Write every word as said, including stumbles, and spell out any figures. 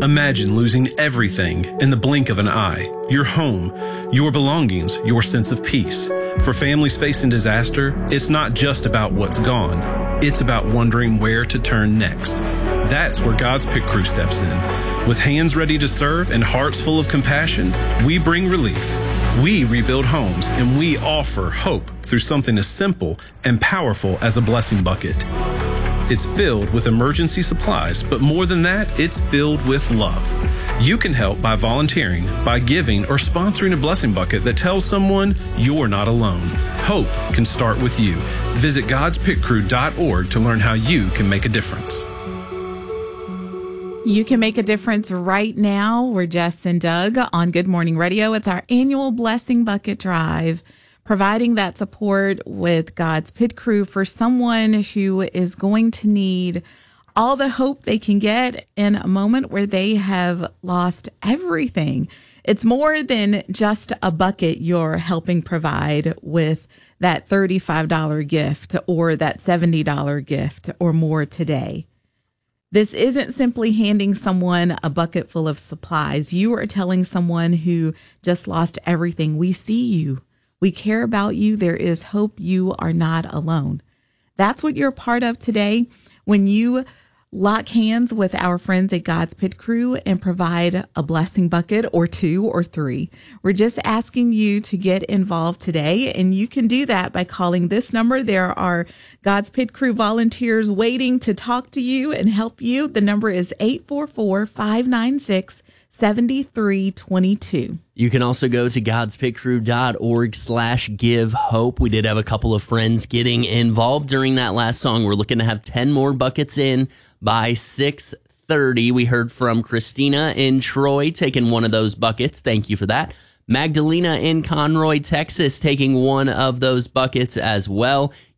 Imagine losing everything in the blink of an eye. Your home, your belongings, your sense of peace. For families facing disaster, it's not just about what's gone. It's about wondering where to turn next. That's where God's Pit Crew steps in. With hands ready to serve and hearts full of compassion, we bring relief. We rebuild homes, and we offer hope through something as simple and powerful as a blessing bucket. It's filled with emergency supplies, but more than that, it's filled with love. You can help by volunteering, by giving, or sponsoring a blessing bucket that tells someone you're not alone. Hope can start with you. Visit gods pit crew dot org to learn how you can make a difference. You can make a difference right now. We're Jess and Doug on Good Morning Radio. It's our annual Blessing Bucket Drive, providing that support with God's Pit Crew for someone who is going to need all the hope they can get in a moment where they have lost everything. It's more than just a bucket you're helping provide with that thirty-five dollars gift or that seventy dollars gift or more today. This isn't simply handing someone a bucket full of supplies. You are telling someone who just lost everything, we see you. We care about you. There is hope. You are not alone. That's what you're part of today when you lock hands with our friends at God's Pit Crew and provide a blessing bucket or two or three. We're just asking you to get involved today, and you can do that by calling this number. There are God's Pit Crew volunteers waiting to talk to you and help you. The number is eight four four, five nine six, seven three two two. You can also go to gods pit crew dot org slash give hope. We did have a couple of friends getting involved during that last song. We're looking to have ten more buckets in by six thirty. We heard from Christina in Troy taking one of those buckets. Thank you for that. Magdalena in Conroy, Texas taking one of those buckets as well.